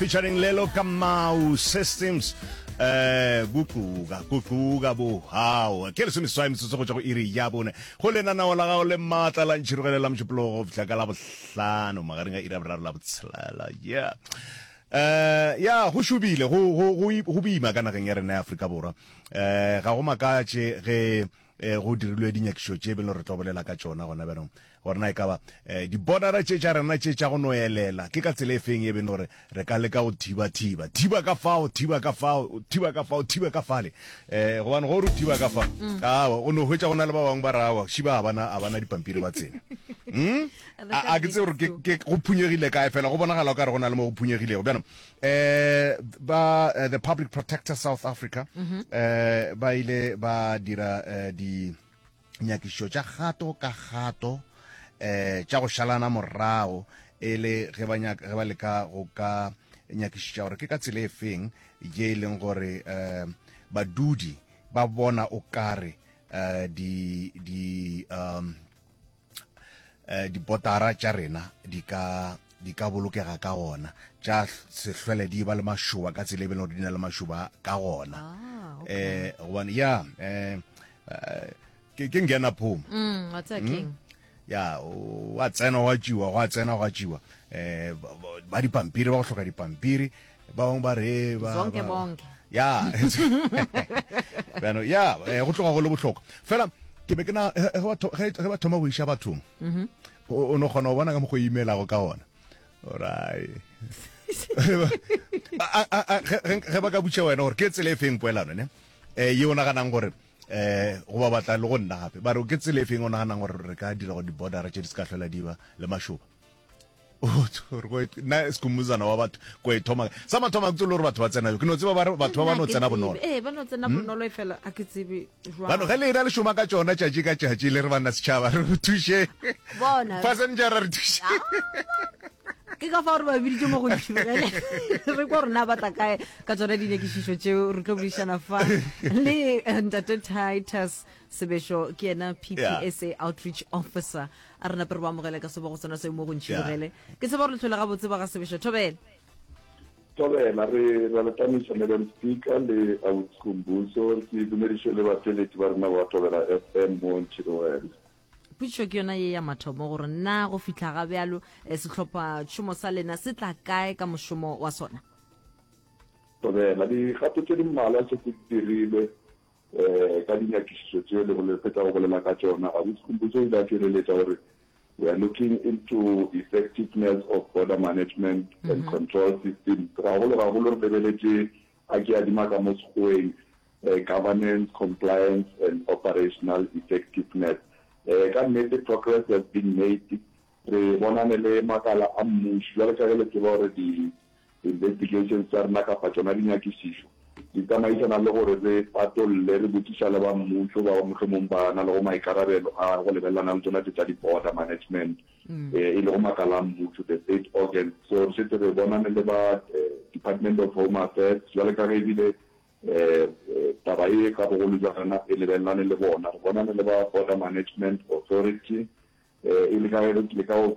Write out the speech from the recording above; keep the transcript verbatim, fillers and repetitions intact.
featuring Lelo Kamau Systems. eh guquka guquka bo hawo ke le semiswa imitso go tswa go iri ya bone go le nana o la ga o le matla la ntshirogela la mtshiplo go fitla ka la bohlano magareng a ira bra la botslala yeah eh ya go shubile go go go bima kana geng ya rena ya Afrika borwa eh ga go makatše ge go dirilwe dinyakisho tše bele re tlobolela ka tsona gona beno gore na e ka ba di border tše tša rena tše tša go noelela ke ka tsela e feng e bene gore re ka leka go thiba thiba thiba ka fao thiba ka fao thiba ka fao thiba ka fale eh go bana go re thiba ka fa a o no hwetša gona le ba bang ba rawa shiba bana a bana dipampiri ba tsena hm a ke tse gore ke go phunyegile kae fela go bonagala ka re gona le mo go phunyegilego bjana eh ba the Public Protector South Africa eh ba ile ba dira di nyakisho tša gato ka gato eh tša go shalana morao ele ge ba nyaka ge ba leka go ka nyakisha gore ke ka tsela e feng ye leng gore eh badudi ba bona o kare eh di di um eh di botara tša rena di ka di ka bolokega ka gona tša sehlwele di ba le mashuba ka tsela e beng gore di na le mashuba ka gona eh gobane ya eh ke ke ngena phomo mm what's a king ya wa tsena wa jiwa wa tsena wa jiwa eh ba dipampiri ba go hloka dipampiri ba bang ba re ba zonke bonke ya bueno ya go tloga go le botlhoko fela ke be ke na ge ba thoma go isha bathong mhm o no gona o bona ka mo go emaila go ka ona alright ge ba ka butša wena gore ke tsela e feng poelano ne eh ye o naganang gore eh go ba batla le go nna gape ba re ke tsele feng o naganang gore re ka dira go di border tše di ska hlola diba le mashuba o tsore na skumuzana wa batho go e thoma sa mathoma ke tsolo re batho ba tsena ke no tseba ba batho ba ba no tsena bonolo eh ba no tsena bonolo e fela a ke tsebe jwa ba no ge le ira le shuma ka tsona tšatši ka tšatši le re bana setšhaba re thushe bona passenger re thushe ke ka fa re ba biditse mo go ntshibele re go rena batla kae ka tsona dinekishisho tseo re tlo buisana fa le Ntate Titus Sebesho ke ena P P S A outreach officer a rena per ba mogele ka se bo go tsona se mo go ntshibele ke se ba re tlhola ga botse ba ga Sebesho thobela thobela re re la tsamisa le speaker le Awutskumbuso ke dumedisho le bateleti ba rena ba thobela F M mo ntshibele putsho ke yona ye ya mathomo gore nna go fitla ga bjalo se tlhopha tšhomo sa lena se tla kae ka mošomo wa sona tobela di gato tse di mmala se se dirile eh ka dinyakišišo tseo le go le fetsa go bolela ka tsona a Awutskumbuso ile a tšweletša gore we are looking into effectiveness of border management mm -hmm. and control systems ra go le ga go le re lebeletse a ke adima ka mo sekgoeng governance compliance and operational effectiveness eh ka nnete progress has been made re bonane le makala a mmušo jwale ka le ke ba gore di investigations tsa rena ka patsona di nyakisišo di tsamaisana le gore re patolle re botsiša le ba mmušo ba go mohlomong ba na le go maikarabelo a go lebelelana le tsona tsa di border management eh e le go makala a mmušo the state organ so se re bonane le ba Department of Home Affairs jwale ka ge ebile eh taba e ka go le jana e lebelelane le bona bona le ba border management authority eh ile ka re le ka go